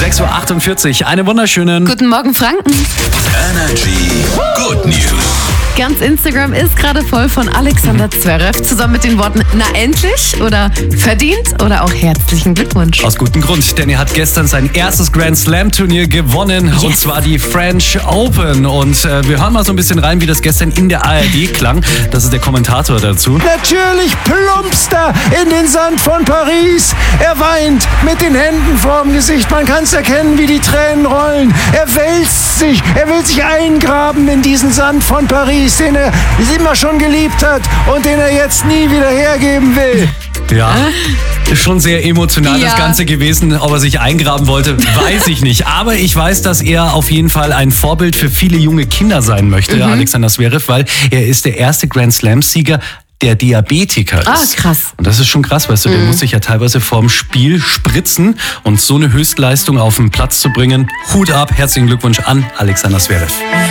6:48 Uhr, einen wunderschönen Guten Morgen, Franken. Energy Good News. Ganz Instagram ist gerade voll von Alexander Zverev zusammen mit den Worten "Na endlich" oder "verdient" oder auch "herzlichen Glückwunsch". Aus gutem Grund, denn er hat gestern sein erstes Grand Slam Turnier gewonnen, und zwar die French Open. Und wir hören mal so ein bisschen rein, wie das gestern in der ARD klang. Das ist der Kommentator dazu. Natürlich plumpst er in den Sand von Paris. Er weint mit den Händen vorm Gesicht. Man kann es erkennen, wie die Tränen rollen. Er wälzt sich. Er will sich eingraben in diesen Sand von Paris, den er immer schon geliebt hat und den er jetzt nie wieder hergeben will. Ja, schon sehr emotional Ja. das Ganze gewesen. Ob er sich eingraben wollte, weiß ich nicht. Aber ich weiß, dass er auf jeden Fall ein Vorbild für viele junge Kinder sein möchte, Alexander Zverev, weil er ist der erste Grand Slam-Sieger, der Diabetiker ist. Ah, krass. Und das ist schon krass, weißt du, der muss sich ja teilweise vorm Spiel spritzen, und so eine Höchstleistung auf den Platz zu bringen. Hut ab, herzlichen Glückwunsch an Alexander Zverev.